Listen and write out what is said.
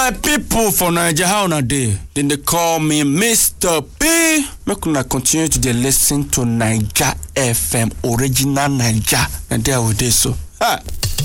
My people for Nigeria, how na dey? Then they call me Mr. P. Make una continue to listen to Naija FM, original Naija, and there we dey so. Ha!